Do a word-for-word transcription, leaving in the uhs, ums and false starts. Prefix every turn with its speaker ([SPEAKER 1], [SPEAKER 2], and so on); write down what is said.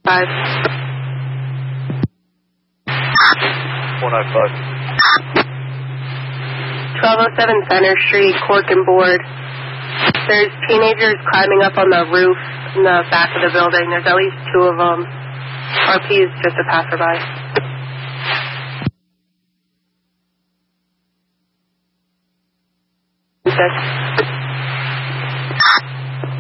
[SPEAKER 1] five.
[SPEAKER 2] one oh five.
[SPEAKER 1] twelve oh seven Center Street, cork and board. There's teenagers climbing up on the roof in the back of the building. There's at least two of them. R P is just a passerby. Six.